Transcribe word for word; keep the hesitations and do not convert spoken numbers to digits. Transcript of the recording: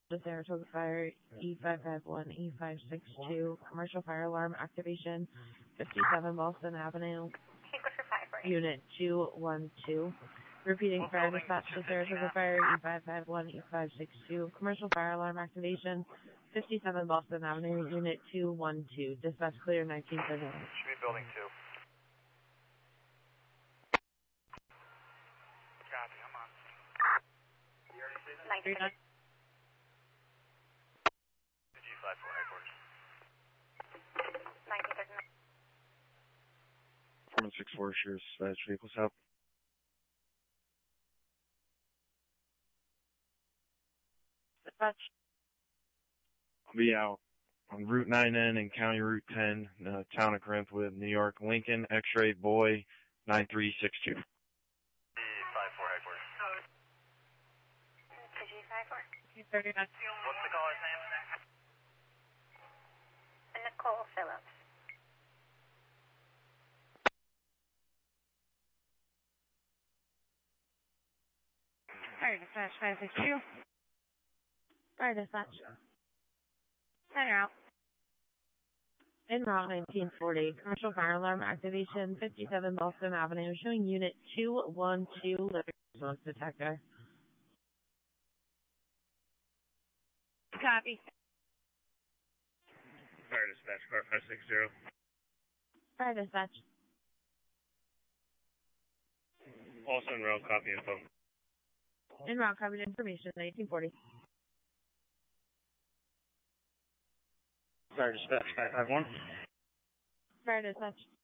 The Saratoga Fire E five five one E five six two, commercial fire alarm activation, fifty-seven Boston Avenue, Unit two one two. Repeating, fire dispatch to Saratoga Fire E five five one E five six two, commercial fire alarm activation, fifty-seven Boston Avenue, Unit two one two. Dispatch clear nineteen thirty-one. Should be building two. Copy, I'm on. You already say that? nineteen. G five four headquarters. nineteen thirty-nine. one six four, Sheriff's Dispatch vehicles out. Dispatch. I'll be out on Route nine N and County Route ten, uh, town of Corinth with New York, Lincoln, X-ray, boy, nine three six two. G five four headquarters. G five four. thirty-nine. What's the caller's name? Nicole Phillips. Fire dispatch five six two. Fire dispatch. Center out. En route nineteen forty, commercial fire alarm activation, fifty-seven Boston Avenue, showing unit two one two, living smoke detector. Copy. Fire dispatch, car five six zero. Fire dispatch. Also en route, copy info. En route, covered information, nineteen forty. Fire dispatch, five five one. Fire dispatch.